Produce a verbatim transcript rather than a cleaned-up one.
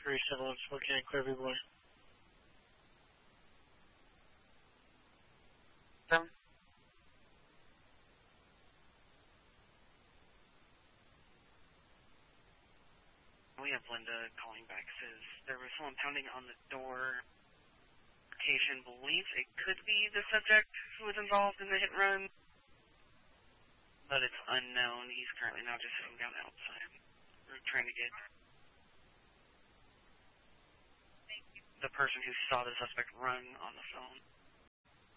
three seven one Spokane, Clearview Boy. Seven. We have Linda calling back. Says there was someone pounding on the door. Location believes it could be the subject who was involved in the hit and run, but it's unknown. He's currently now just sitting down outside. We're trying to get the person who saw the suspect run on the phone.